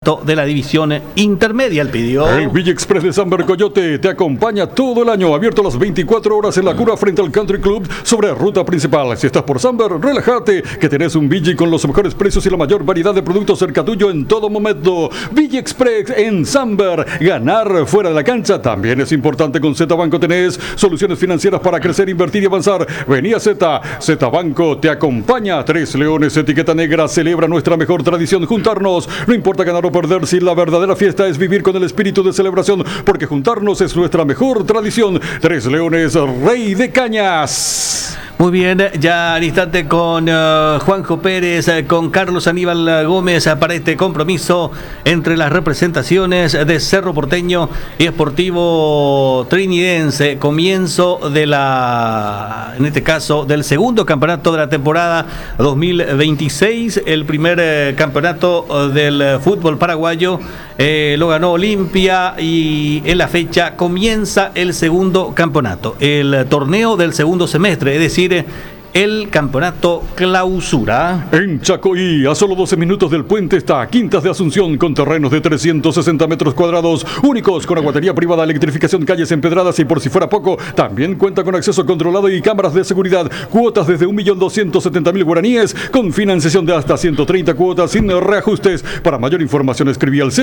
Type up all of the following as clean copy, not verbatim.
campeonato de la división intermedia. El pidió. El Villa Express de Samber Coyote te acompaña todo el año, abierto las 24 horas en la cura frente al Country Club sobre ruta principal. Si estás por Samber, relájate, que tenés un Villa con los mejores precios y la mayor variedad de productos cerca tuyo en todo momento. Villa Express en Samber. Ganar fuera de la cancha también es importante. Con Z Banco tenés soluciones financieras para crecer, invertir y avanzar. Vení a Z Banco te acompaña. Tres Leones, etiqueta negra, celebra nuestra mejor tradición, juntarnos. No importa ganar o perder, si la verdadera fiesta es vivir con el espíritu de celebración, porque juntarnos es nuestra mejor tradición. Tres Leones, Rey de Cañas. Muy bien, ya al instante con Juanjo Pérez, con Carlos Aníbal Gómez para este compromiso entre las representaciones de Cerro Porteño y Sportivo Trinidense. Comienzo de en este caso, del segundo campeonato de la temporada 2026. El primer campeonato del fútbol paraguayo lo ganó Olimpia y en la fecha comienza el segundo campeonato, el torneo del segundo semestre, es decir, el campeonato clausura. En Chacoí, a solo 12 minutos del puente, está Quintas de Asunción, con terrenos de 360 metros cuadrados, únicos, con aguatería privada, electrificación, calles empedradas y, por si fuera poco, también cuenta con acceso controlado y cámaras de seguridad. Cuotas desde 1.270.000 guaraníes, con financiación de hasta 130 cuotas sin reajustes. Para mayor información escribí al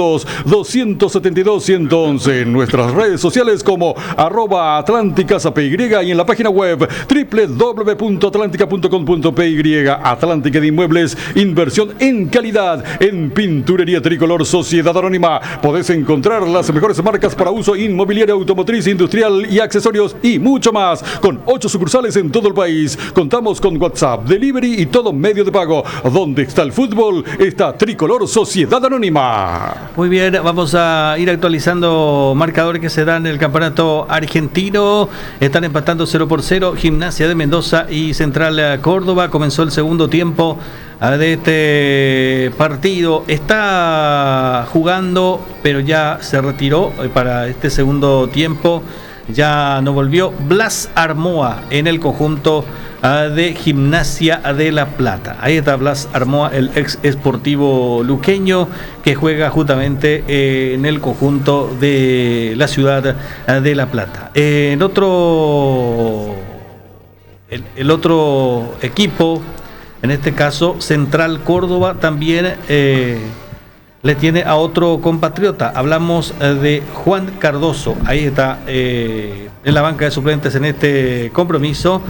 0982-272-111 en nuestras redes sociales como @atlánticasapy y en la página web www.atlantica.com.py. Atlántica de Inmuebles, inversión en calidad. En Pinturería Tricolor Sociedad Anónima podés encontrar las mejores marcas para uso inmobiliario, automotriz, industrial y accesorios y mucho más. Con 8 sucursales en todo el país. Contamos con WhatsApp, delivery y todo medio de pago. ¿Dónde está el fútbol? Está Tricolor Sociedad Anónima. Muy bien, vamos a ir actualizando marcadores que se dan en el campeonato argentino. Están empatando 0-0 Gimnasia de Mendoza y Central Córdoba. Comenzó el segundo tiempo de este partido. Está jugando, pero ya se retiró para este segundo tiempo. Ya no volvió Blas Armoa en el conjunto de Gimnasia de La Plata. Ahí está Blas Armoa, el ex Sportivo luqueño, que juega justamente en el conjunto de la ciudad de La Plata. El otro equipo, en este caso Central Córdoba, también le tiene a otro compatriota. Hablamos de Juan Cardoso. Ahí está en la banca de suplentes en este compromiso.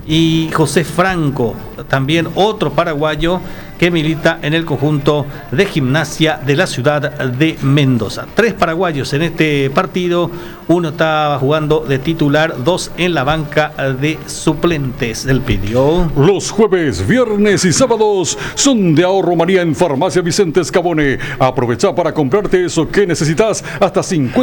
Y José Franco, también otro paraguayo que milita en el conjunto de Gimnasia de la ciudad de Mendoza. 3 paraguayos en este partido, uno estaba jugando de titular, 2 en la banca de suplentes. El pidió. Los jueves, viernes y sábados son de ahorro María en Farmacia Vicente Scabone. Aprovecha para comprarte eso que necesitas, hasta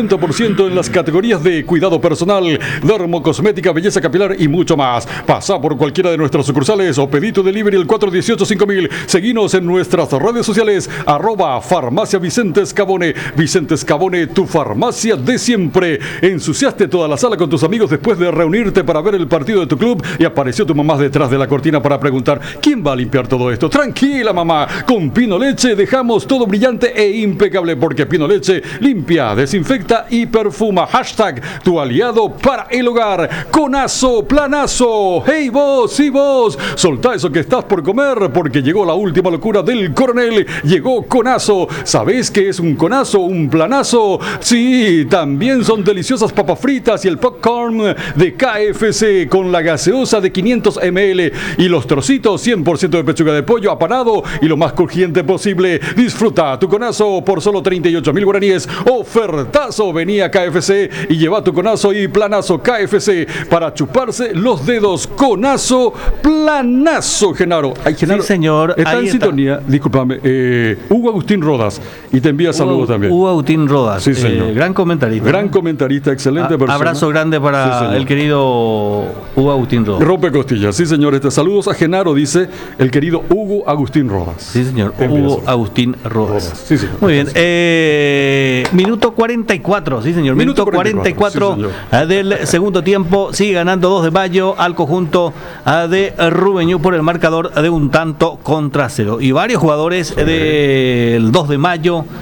50% en las categorías de cuidado personal, dermocosmética, belleza capilar y mucho más. Pasa por cualquiera de nuestras sucursales o pedí tu delivery el 418-5000. Seguinos en nuestras redes sociales, @Farmacia Vicente Scabone. Vicente Scabone, tu farmacia de siempre. Ensuciaste toda la sala con tus amigos después de reunirte para ver el partido de tu club y apareció tu mamá detrás de la cortina para preguntar: ¿quién va a limpiar todo esto? Tranquila, mamá, con Pino Leche dejamos todo brillante e impecable, porque Pino Leche limpia, desinfecta y perfuma. Hashtag tu aliado para el hogar. Conazo, planazo. Hey vos, sí vos, soltá eso que estás por comer, porque llegó la última locura del coronel. Llegó Conazo. ¿Sabés qué es un conazo? ¿Un planazo? Sí, también son deliciosas papas fritas y el popcorn de KFC con la gaseosa de 500 ml y los trocitos 100% de pechuga de pollo apanado y lo más crujiente posible. Disfruta tu Conazo por solo 38.000 guaraníes. Ofertazo. Vení a KFC y lleva tu Conazo y planazo KFC para chuparse los dedos. Conazo, planazo, Genaro. Ay, Genaro, sí, señor. Está en sintonía, discúlpame, Hugo Agustín Rodas, y te envía saludos también. Hugo Agustín Rodas, sí, señor. Gran comentarista. Gran comentarista, excelente persona. Abrazo grande para sí, el querido Hugo Agustín Rodas. Rompe costillas, sí, señor. Saludos a Genaro, dice el querido Hugo Agustín Rodas. Sí, señor. Hugo Agustín Rodas. Sí, señor. Muy bien. Minuto 44, sí, señor. Minuto 44 sí, del segundo tiempo. Sigue ganando 2 de Mayo al conjunto de Rubeñú por el marcador de 1-0 contra 0. Y varios jugadores del 2 de Mayo